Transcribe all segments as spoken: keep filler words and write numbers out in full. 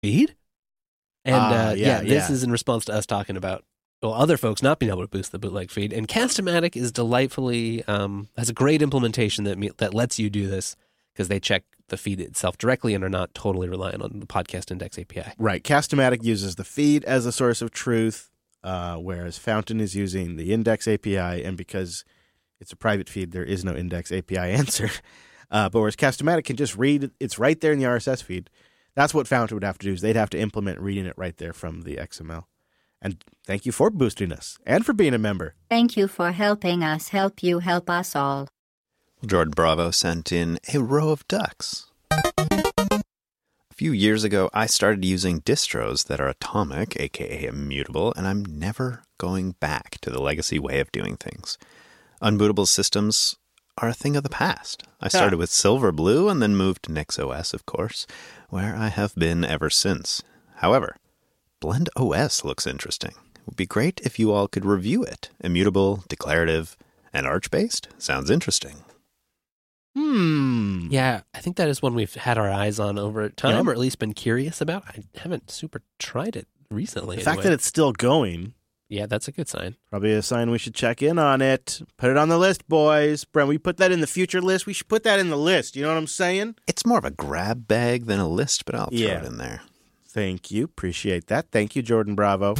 feed. And Ah, uh, yeah, yeah, this yeah. is in response to us talking about well, other folks not being able to boost the bootleg feed. And Cast-O-Matic is delightfully um, has a great implementation that me, that lets you do this because they check the feed itself directly and are not totally reliant on the Podcast Index A P I. Right. Cast-O-Matic uses the feed as a source of truth, uh, whereas Fountain is using the Index A P I, and because it's a private feed, there is no Index A P I answer. Uh, but whereas Cast-O-Matic can just read it, it's right there in the R S S feed. That's what Fountain would have to do, is they'd have to implement reading it right there from the X M L. And thank you for boosting us and for being a member. Thank you for helping us help you help us all. Jordan Bravo sent in a row of ducks. A few years ago, I started using distros that are atomic, aka immutable, and I'm never going back to the legacy way of doing things. Unbootable systems are a thing of the past. I started with Silverblue and then moved to NixOS, of course, where I have been ever since. However, BlendOS looks interesting. It would be great if you all could review it. Immutable, declarative, and Arch-based? Sounds interesting. Hmm. Yeah, I think that is one we've had our eyes on over time, Yeah. or at least been curious about. I haven't super tried it recently. The fact anyway. that it's still going, Yeah, that's a good sign. probably a sign we should check in on it. Put it on the list, boys. Brent, we put that in the future list. We should put that in the list. You know what I'm saying? It's more of a grab bag than a list, but I'll throw Yeah. it in there. Thank you. Appreciate that. Thank you, Jordan Bravo.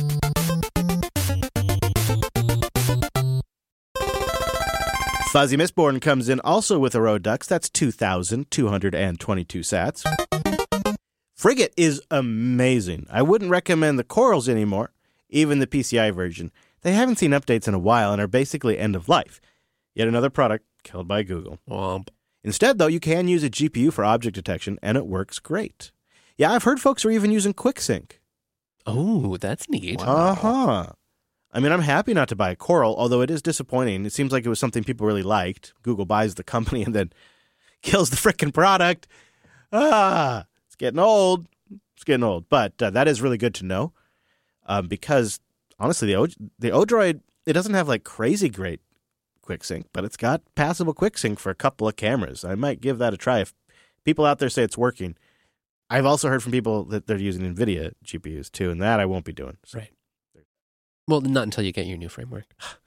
Fuzzy Mistborn comes in also with a row of ducks. That's two thousand two hundred twenty-two sats. Frigate is amazing. I wouldn't recommend the Corals anymore, even the P C I version. They haven't seen updates in a while and are basically end of life. Yet another product killed by Google. Womp. Instead, though, you can use a G P U for object detection, and it works great. Yeah, I've heard folks are even using QuickSync. Oh, that's neat. Uh-huh. I mean, I'm happy not to buy a Coral, although it is disappointing. It seems like it was something people really liked. Google buys the company and then kills the frickin' product. Ah, it's getting old. It's getting old. But uh, that is really good to know um, because, honestly, the, o- the Odroid, it doesn't have, like, crazy great QuickSync, but it's got passable QuickSync for a couple of cameras. I might give that a try if people out there say it's working. I've also heard from people that they're using NVIDIA G P Us, too, and that I won't be doing. So. Right. Well, not until you get your new framework.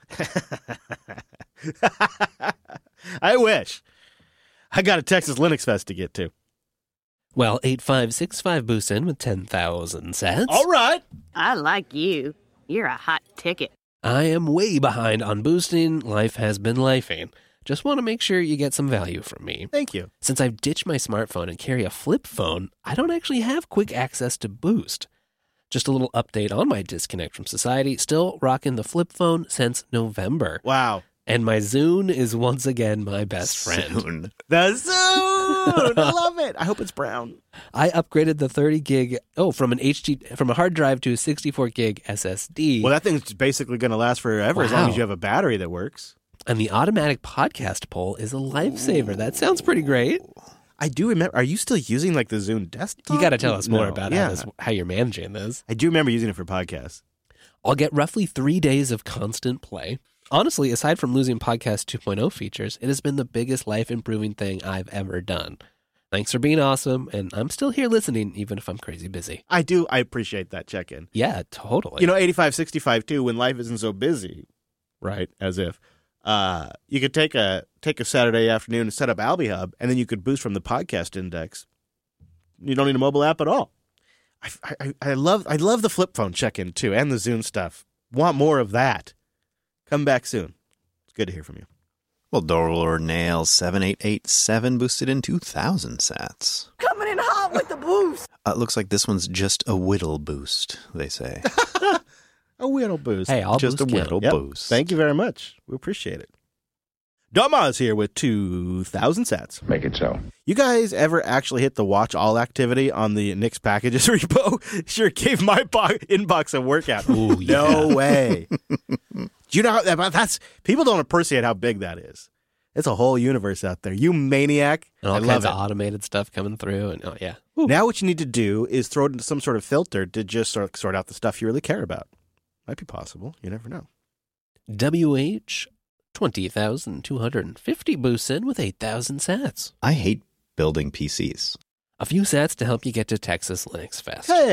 I wish. I got a Texas Linux Fest to get to. Well, eight five six five boosts in with ten thousand sats. All right. I like you. You're a hot ticket. I am way behind on boosting. Life has been lifing. Just want to make sure you get some value from me. Thank you. Since I've ditched my smartphone and carry a flip phone, I don't actually have quick access to Boost. Just a little update on my disconnect from society. Still rocking the flip phone since November. Wow. And my Zune is once again my best friend. Soon. The Zune. I love it. I hope it's brown. I upgraded the thirty gig, oh, from an H D, from a hard drive to a sixty-four gig S S D. Well, that thing's basically going to last forever as long Wow. as you have a battery that works. And the automatic podcast poll is a lifesaver. That sounds pretty great. I do remember. Are you still using like the Zune desktop? You got to tell us more No. about yeah. how, this, how you're managing this. I do remember using it for podcasts. I'll get roughly three days of constant play. Honestly, aside from losing Podcast two point oh features, it has been the biggest life-improving thing I've ever done. Thanks for being awesome, and I'm still here listening, even if I'm crazy busy. I do. I appreciate that check-in. Yeah, totally. You know, eighty-five sixty-five too, when life isn't so busy, right? As if uh, you could take a take a Saturday afternoon and set up AlbiHub, and then you could boost from the podcast index. You don't need a mobile app at all. I, I, I love I love the flip phone check-in too, and the Zune stuff. Want more of that? Come back soon. It's good to hear from you. Well, Dorlord Nail seven eight eight seven boosted in two thousand sats. Coming in hot with the boost. Uh, it looks like this one's just a whittle boost, they say. A whittle boost. Hey, I'll just boost a you. whittle Yep. boost. Thank you very much. We appreciate it. Doma is here with two thousand sats. Make it so. You guys ever actually hit the watch all activity on the Nix packages repo? Sure gave my bo- inbox a workout. Ooh, No way. Do you know how that, that's people don't appreciate how big that is. It's a whole universe out there. You maniac. And all I kinds love of it. automated stuff coming through. And oh, yeah. Ooh. Now what you need to do is throw it into some sort of filter to just sort, sort out the stuff you really care about. Might be possible. You never know. W H, twenty thousand two hundred fifty boosts in with eight thousand sats. I hate building P Cs. A few sats to help you get to Texas Linux Fest. Hey.